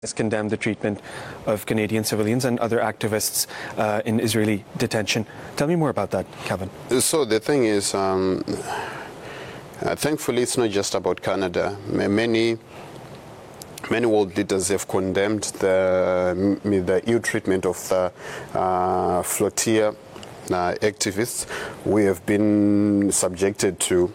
has condemned the treatment of Canadian civilians and other activists in Israeli detention. Tell me more about that, Calvin. So the thing is, thankfully, it's not just about Canada. Many world leaders have condemned the ill treatment of the flotilla activists. We have been subjected to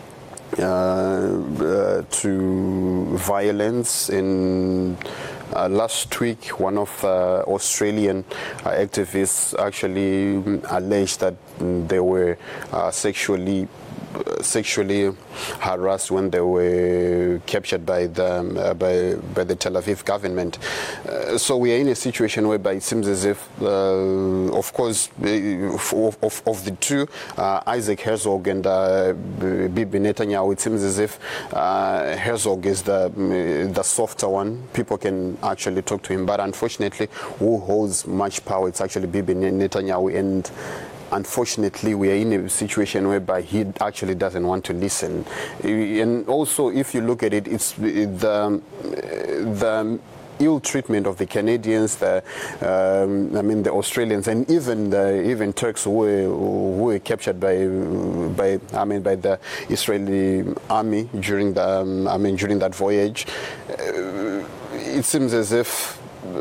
violence. In last week, one of the Australian activists actually alleged that they were sexually harassed when they were captured by the Tel Aviv government. So we are in a situation whereby it seems as if, of course, of the two, Isaac Herzog and Bibi Netanyahu, it seems as if Herzog is the softer one. People can actually talk to him, but unfortunately, who holds much power, it's actually Bibi Netanyahu, and unfortunately, we are in a situation whereby he actually doesn't want to listen. And also, if you look at it, it's the ill treatment of the Canadians, the Australians, and even Turks who were captured by the Israeli army during that voyage. It seems as if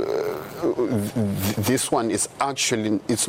this one is actually, it's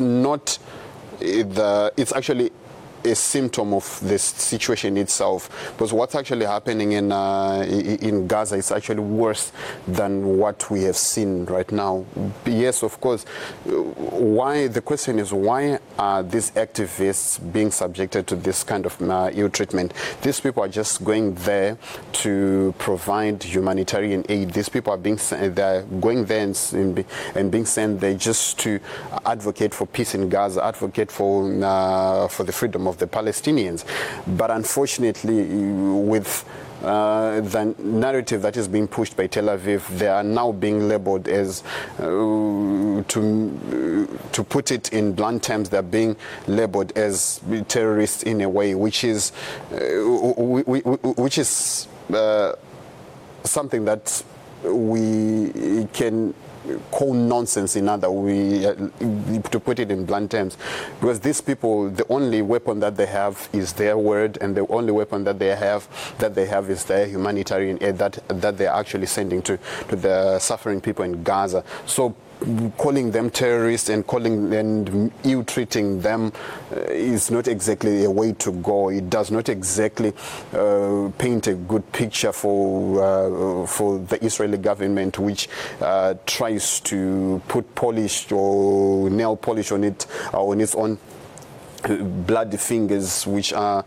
actually a symptom of this situation itself, because what's actually happening in Gaza is actually worse than what we have seen right now. Yes, of course. The question is, why are these activists being subjected to this kind of ill treatment? These people are just going there to provide humanitarian aid. These people are they're going there and being sent there just to advocate for peace in Gaza, advocate for the freedom of the Palestinians. But unfortunately, with the narrative that is being pushed by Tel Aviv, they are now being labeled as, to put it in blunt terms, they're being labeled as terrorists in a way, which is something that we can call nonsense in other way, to put it in blunt terms, because these people, the only weapon that they have is their word, and the only weapon that they have is their humanitarian aid that they're actually sending to the suffering people in Gaza. So calling them terrorists and ill-treating them is not exactly a way to go. It does not exactly paint a good picture for the Israeli government, which tries to put polish or nail polish on its own bloody fingers, which are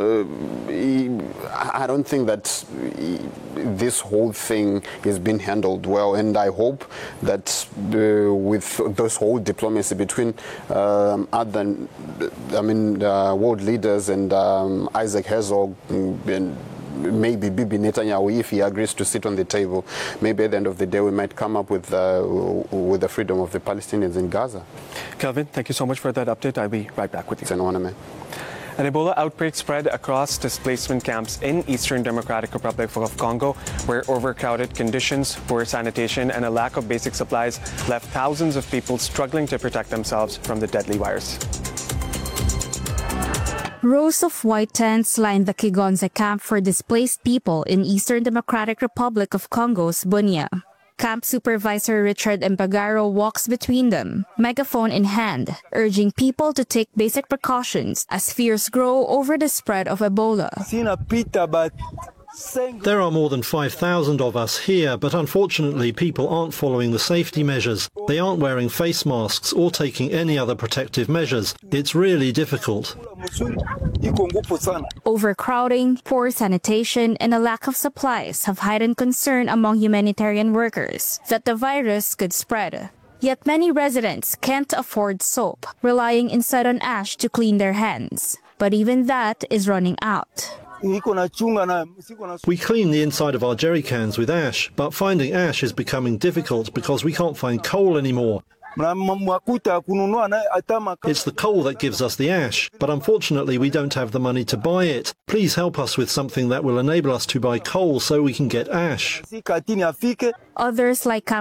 I don't think that this whole thing is being handled well, and I hope that with this whole diplomacy between world leaders and Isaac Herzog and maybe Bibi Netanyahu, if he agrees to sit on the table, maybe at the end of the day we might come up with the freedom of the Palestinians in Gaza. Kelvin, thank you so much for that update. I'll be right back with you. It's an honor, man. An Ebola outbreak spread across displacement camps in Eastern Democratic Republic of Congo, where overcrowded conditions, poor sanitation, and a lack of basic supplies left thousands of people struggling to protect themselves from the deadly virus. Rows of white tents line the Kigonze camp for displaced people in Eastern Democratic Republic of Congo's Bunia. Camp Supervisor Richard Mpagaro walks between them, megaphone in hand, urging people to take basic precautions as fears grow over the spread of Ebola. There are more than 5,000 of us here, but unfortunately people aren't following the safety measures. They aren't wearing face masks or taking any other protective measures. It's really difficult. Overcrowding, poor sanitation, and a lack of supplies have heightened concern among humanitarian workers that the virus could spread. Yet many residents can't afford soap, relying instead on ash to clean their hands. But even that is running out. We clean the inside of our jerry cans with ash, but finding ash is becoming difficult because we can't find coal anymore. It's the coal that gives us the ash, but unfortunately we don't have the money to buy it. Please help us with something that will enable us to buy coal so we can get ash. Others like